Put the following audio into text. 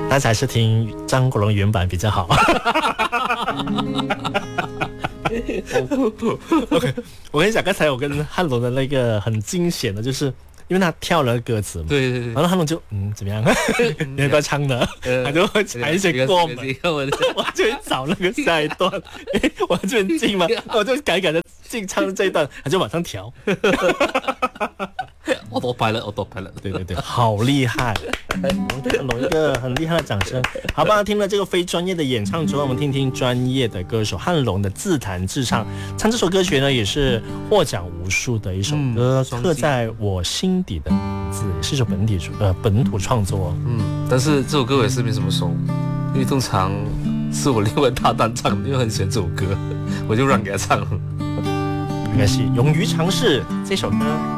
那才是听张国荣原版比较好。OK， 我跟你讲，刚才我跟汉龙的那个很惊险的，就是因为他跳了歌词嘛， 对对对， 然后汉龙就怎么样？你要不要唱的？他就会踩一些过门，我就会找那个下一段，我就很近嘛，我就改的进唱这一段，他就马上调。 我多拍了， 对对对，好厉害！给龙一个很厉害的掌声。好吧，听了这个非专业的演唱之后，我们听听专业的歌手汉龙的自弹自唱。唱这首歌曲呢，也是获奖无数的一首歌，刻在我心底的名字，也是一首本土创作。 但是这首歌我也是没什么熟，因为通常是我另外搭档唱，因为很喜欢这首歌，我就让给他唱了。 没关系，勇于尝试这首歌。